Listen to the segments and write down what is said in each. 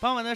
傍晚的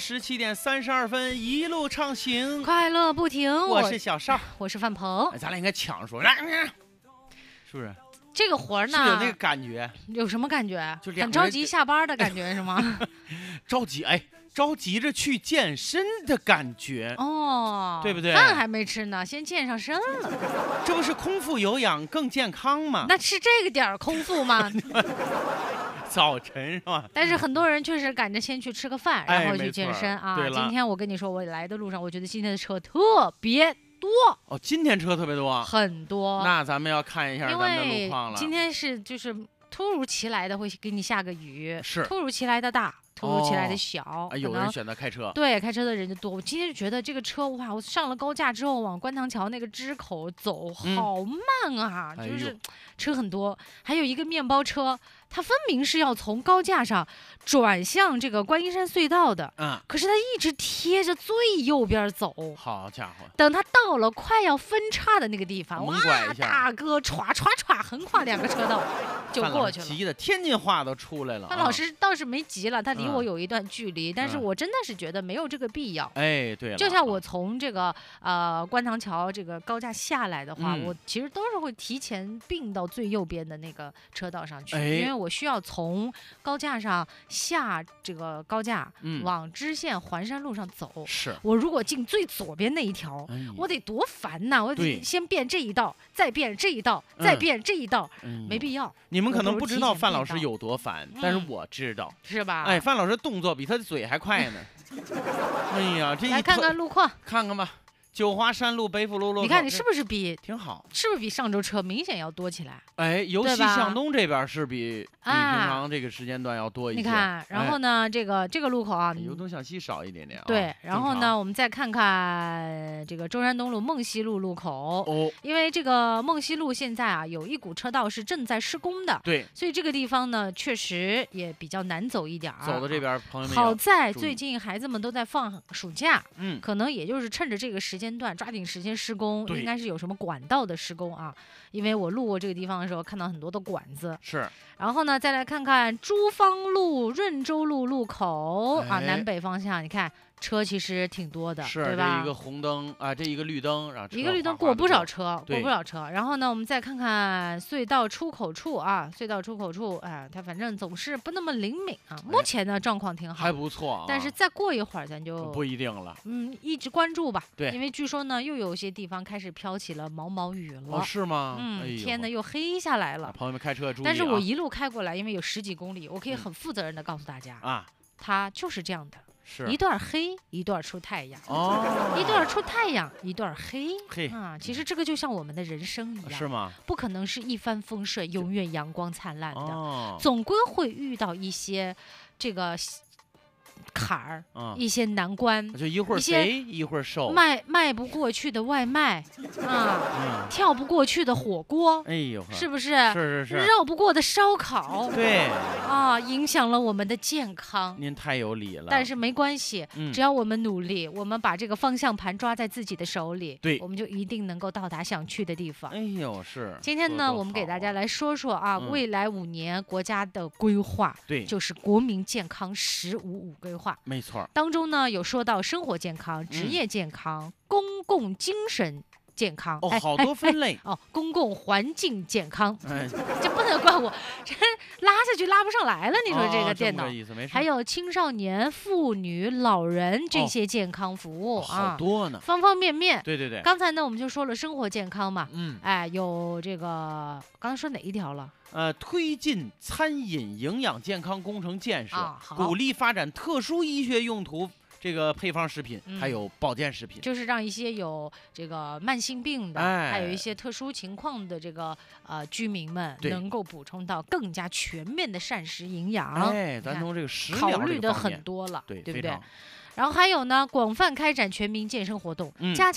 17:32，一路畅行， 快乐不停。 我是小邵， 我是范鹏。 咱俩应该抢说，是不是？ 这个活呢， 是有那个感觉， 有什么感觉？ 就很着急下班的感觉是吗？ 着急着去健身的感觉哦， 对不对？ 饭还没吃呢，先健上身了。 这不是空腹有氧更健康吗？ 那是这个点儿空腹吗？ 早晨是吧？ 但是很多人确实赶着先去吃个饭，然后去健身啊。 对了， 今天我跟你说，我来的路上，我觉得今天的车特别多。 哦，今天车特别多， 很多。 那咱们要看一下咱们的路况了。 今天是就是突如其来的会给你下个雨， 是突如其来的大。突如其来的小， 有人选择开车， 对，开车的人就多。我今天就觉得这个车哇，我上了高架之后往观塘桥那个支口走，好慢啊，就是车很多。还有一个面包车，它分明是要从高架上转向这个观音山隧道的，可是它一直贴着最右边走。 好家伙！ 等它到了快要分叉的那个地方， 猛拐一下， 大哥歘歘歘横跨2个车道就过去了。 急的天津话都出来了。 范老师倒是没急了，他离我有一段距离，但是我真的是觉得没有这个必要。 哎，对了， 就像我从这个观塘桥这个高架下来的话，我其实都是会提前并到最右边的那个车道上去，因为我需要从高架上下这个高架，往支线环山路上走。 是我如果进最左边那一条，我得多烦呐！我得先变这一道，再变这一道，再变这一道，没必要。 你们可能不知道范老师有多烦，但是我知道， 是吧？ 哎，范老师动作比他的嘴还快呢。哎呀，这来看看路况， 看看吧。九华山路、北府路路口， 你看你是不是挺好？ 是不是比上周车明显要多起来？ 哎，由西向东这边是比平常这个时间段要多一些。 你看，然后呢，这个路口啊， 由东向西少一点点啊。 对，然后呢，我们再看看这个中山东路梦西路路口。哦，因为这个梦西路现在啊有一股车道是正在施工的， 对， 所以这个地方呢确实也比较难走一点。 走到这边，朋友们好在最近孩子们都在放暑假，可能也就是趁着这个时间段抓紧时间施工，应该是有什么管道的施工啊？因为我路过这个地方的时候，看到很多的管子。 是。 然后呢，再来看看珠芳路、润州路路口啊，南北方向，你看车其实挺多的，对吧？ 这一个红灯啊，这一个绿灯，然后一个绿灯过不少车，过不少车。然后呢，我们再看看隧道出口处啊，隧道出口处，哎，它反正总是不那么灵敏啊。目前呢，状况挺好， 还不错啊。 但是再过一会儿咱就不一定了。 一直关注吧。 对， 因为据说呢，又有一些地方开始飘起了毛毛雨了。哦， 是吗？ 天呢又黑下来了。 朋友们开车注意啊。 但是我一路开过来，因为有10几公里，我可以很负责任的告诉大家啊，它就是这样的。 是一段黑，一段出太阳，一段出太阳，一段黑啊！其实这个就像我们的人生一样， 是吗？ 不可能是一帆风顺，永远阳光灿烂的，总归会遇到一些这个坎儿，一些难关， 就一会儿肥一会儿瘦， 迈不过去的外卖啊，跳不过去的火锅， 哎呦， 是不是？ 是绕不过的烧烤， 对啊，影响了我们的健康。 您太有理了。 但是没关系，只要我们努力，我们把这个方向盘抓在自己的手里， 对， 我们就一定能够到达想去的地方。 哎呦，是。 今天呢，我们给大家来说说啊，未来5年国家的规划， 对， 就是国民健康15+5规划。 没错， 当中呢有说到生活健康、职业健康、公共精神健康， 好多分类公共环境健康，这不能怪我，这拉下去拉不上来了。你说这个电脑，还有青少年、妇女、老人这些健康服务好多呢， 方方面面。 对。 刚才呢我们就说了生活健康嘛，有这个刚才说哪一条了？ 推进餐饮营养健康工程建设，鼓励发展特殊医学用途这个配方食品，还有保健食品， 就是让一些有这个慢性病的，还有一些特殊情况的这个居民们能够补充到更加全面的膳食营养。 咱从这个食考虑的很多了，对不对？ 非常。 然后还有呢，广泛开展全民健身活动，加强